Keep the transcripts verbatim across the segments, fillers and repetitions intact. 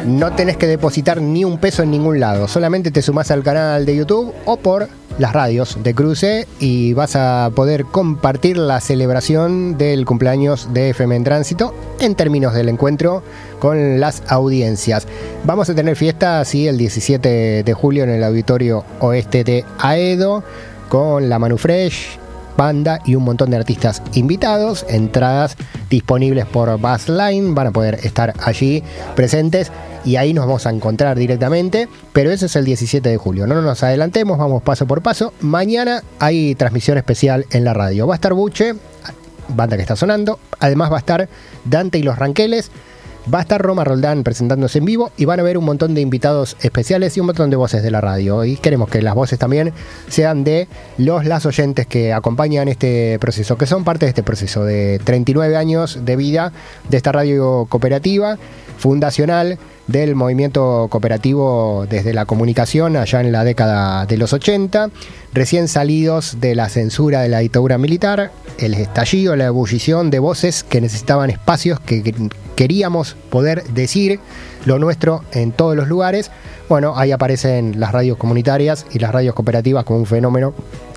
No tenés que depositar ni un peso en ningún lado, solamente te sumás al canal de YouTube o por las radios de Cruce y vas a poder compartir la celebración del cumpleaños de F M en Tránsito en términos del encuentro con las audiencias. Vamos a tener fiesta, sí, el diecisiete de julio en el Auditorio Oeste de Aedo con la Manu Fresh, banda y un montón de artistas invitados. Entradas disponibles por Buzzline, van a poder estar allí presentes y ahí nos vamos a encontrar directamente, pero eso es el diecisiete de julio. No nos adelantemos, vamos paso por paso. Mañana hay transmisión especial en la radio. Va a estar Buche, banda que está sonando, además va a estar Dante y los Ranqueles, va a estar Roma Roldán presentándose en vivo y van a haber un montón de invitados especiales y un montón de voces de la radio. Y queremos que las voces también sean de los las oyentes que acompañan este proceso, que son parte de este proceso de treinta y nueve años de vida de esta radio cooperativa, fundacional del movimiento cooperativo desde la comunicación allá en la década de los ochenta, recién salidos de la censura de la dictadura militar, el estallido, la ebullición de voces que necesitaban espacios, que queríamos poder decir lo nuestro en todos los lugares. Bueno, ahí aparecen las radios comunitarias y las radios cooperativas como un fenómeno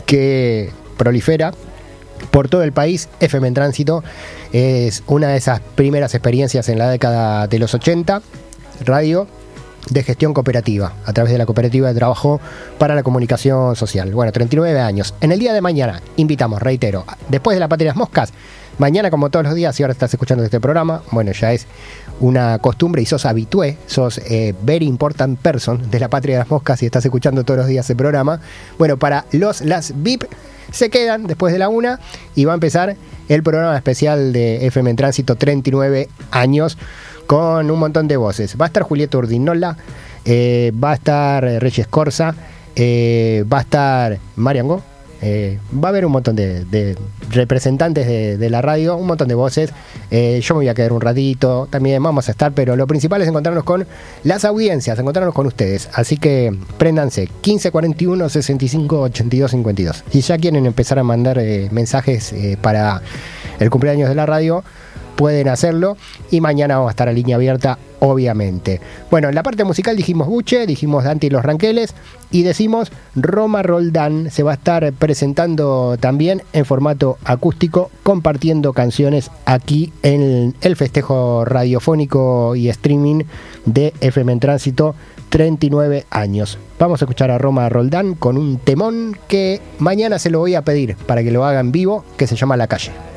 que prolifera por todo el país. F M en Tránsito es una de esas primeras experiencias en la década de los ochenta, radio de gestión cooperativa, a través de la Cooperativa de Trabajo para la Comunicación Social. Bueno, treinta y nueve años. En el día de mañana invitamos, reitero, después de la Patria de las Moscas, mañana como todos los días, si ahora estás escuchando este programa, bueno, ya es una costumbre y sos habitué, sos eh, very important person de la Patria de las Moscas y estás escuchando todos los días el programa. Bueno, para los, las V I P se quedan después de la una y va a empezar el programa especial de F M en Tránsito, treinta y nueve años, con un montón de voces. Va a estar Julieta Urdinola, eh, va a estar Reyes Corsa, eh, va a estar Mariango, eh, va a haber un montón de, de representantes de, de la radio, un montón de voces. Eh, yo me voy a quedar un ratito, también vamos a estar, pero lo principal es encontrarnos con las audiencias, encontrarnos con ustedes. Así que préndanse, quince cuarenta y uno sesenta y cinco ochenta y dos cincuenta y dos. Si ya quieren empezar a mandar eh, mensajes eh, para el cumpleaños de la radio, pueden hacerlo y mañana vamos a estar a línea abierta, obviamente. Bueno, en la parte musical dijimos Buche, dijimos Dante y los Ranqueles y decimos Roma Roldán se va a estar presentando también en formato acústico, compartiendo canciones aquí en el festejo radiofónico y streaming de F M en Tránsito, treinta y nueve años. Vamos a escuchar a Roma Roldán con un temón que mañana se lo voy a pedir para que lo haga en vivo, que se llama La Calle.